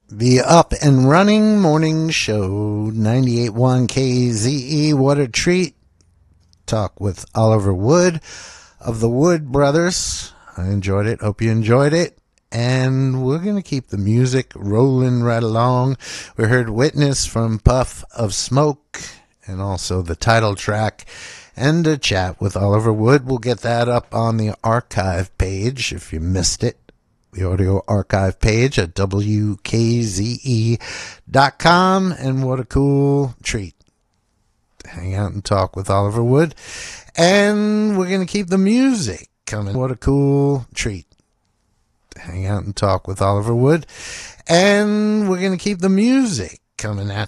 The Up and Running Morning Show, 98.1 KZE. What a treat. Talk with Oliver Wood of the Wood Brothers. I enjoyed it. Hope you enjoyed it. And we're going to keep the music rolling right along. We heard Witness from Puff of Smoke and also the title track and a chat with Oliver Wood. We'll get that up on the archive page if you missed it. The audio archive page at WKZE.com. And what a cool treat to hang out and talk with Oliver Wood. And we're going to keep the music coming. What a cool treat to hang out and talk with Oliver Wood. And we're going to keep the music coming at